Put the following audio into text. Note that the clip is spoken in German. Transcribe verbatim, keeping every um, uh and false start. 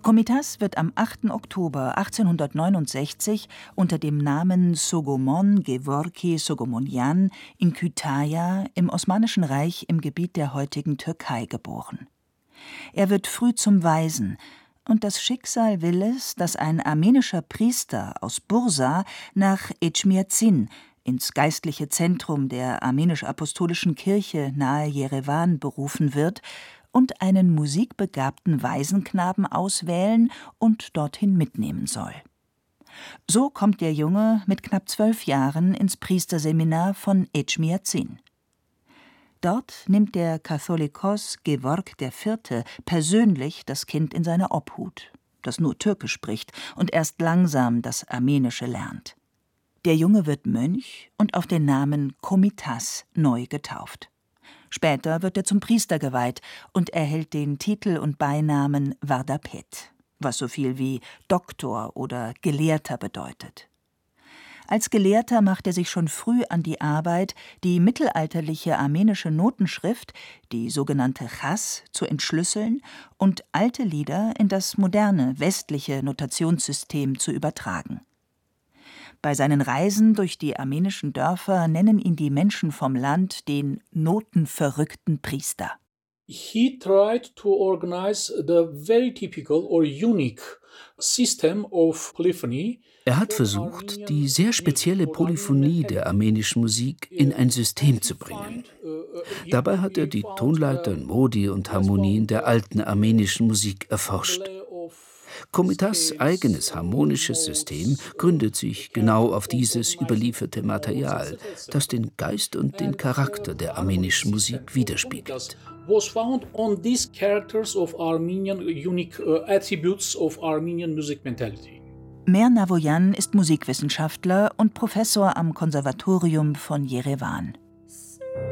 Komitas wird am achten Oktober achtzehnhundertneunundsechzig unter dem Namen Sogomon Gevorky Sogomonian in Kütahya im Osmanischen Reich im Gebiet der heutigen Türkei geboren. Er wird früh zum Waisen, und das Schicksal will es, dass ein armenischer Priester aus Bursa nach Etschmiadzin, ins geistliche Zentrum der armenisch-apostolischen Kirche nahe Jerewan, berufen wird und einen musikbegabten Waisenknaben auswählen und dorthin mitnehmen soll. So kommt der Junge mit knapp zwölf Jahren ins Priesterseminar von Etschmiadzin. Dort nimmt der Katholikos Gevorg der Vierte persönlich das Kind in seine Obhut, das nur Türkisch spricht und erst langsam das Armenische lernt. Der Junge wird Mönch und auf den Namen Komitas neu getauft. Später wird er zum Priester geweiht und erhält den Titel und Beinamen Vardapet, was so viel wie Doktor oder Gelehrter bedeutet. Als Gelehrter macht er sich schon früh an die Arbeit, die mittelalterliche armenische Notenschrift, die sogenannte Chas, zu entschlüsseln und alte Lieder in das moderne westliche Notationssystem zu übertragen. Bei seinen Reisen durch die armenischen Dörfer nennen ihn die Menschen vom Land den notenverrückten Priester. He tried to organize the very typical or unique system of polyphony. Er hat versucht, die sehr spezielle Polyphonie der armenischen Musik in ein System zu bringen. Dabei hat er die Tonleitern, Modi und Harmonien der alten armenischen Musik erforscht. Komitas' eigenes harmonisches System gründet sich genau auf dieses überlieferte Material, das den Geist und den Charakter der armenischen Musik widerspiegelt. Was found on these characters of Armenian unique uh, attributes of Armenian music mentality. Mer Navoyan ist Musikwissenschaftler und Professor am Konservatorium von Jerewan.